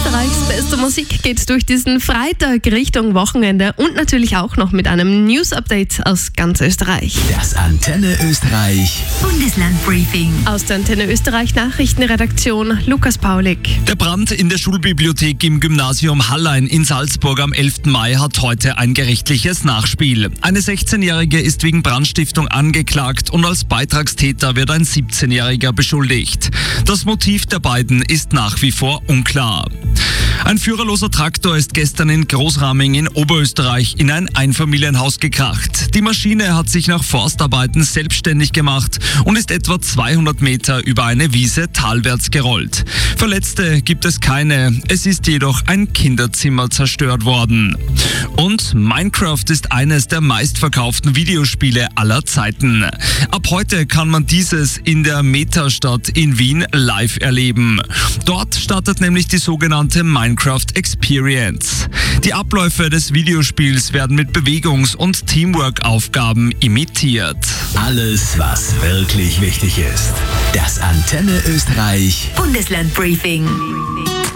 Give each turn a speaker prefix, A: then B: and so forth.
A: Österreichs beste Musik geht durch diesen Freitag Richtung Wochenende und natürlich auch noch mit einem News-Update aus ganz Österreich.
B: Das Antenne Österreich
C: Bundeslandbriefing.
A: Aus der Antenne Österreich Nachrichtenredaktion Lukas Paulik.
D: Der Brand in der Schulbibliothek im Gymnasium Hallein in Salzburg am 11. Mai hat heute ein gerichtliches Nachspiel. Eine 16-Jährige ist wegen Brandstiftung angeklagt und als Beitragstäter wird ein 17-Jähriger beschuldigt. Das Motiv der beiden ist nach wie vor unklar. Ein führerloser Traktor ist gestern in Großraming in Oberösterreich in ein Einfamilienhaus gekracht. Die Maschine hat sich nach Forstarbeiten selbstständig gemacht und ist etwa 200 Meter über eine Wiese talwärts gerollt. Verletzte gibt es keine, es ist jedoch ein Kinderzimmer zerstört worden. Und Minecraft ist eines der meistverkauften Videospiele aller Zeiten. Ab heute kann man dieses in der Metastadt in Wien live erleben. Dort startet nämlich die sogenannte Minecraft Experience. Die Abläufe des Videospiels werden mit Bewegungs- und Teamwork-Aufgaben imitiert.
B: Alles, was wirklich wichtig ist. Das Antenne Österreich
C: Bundeslandbriefing.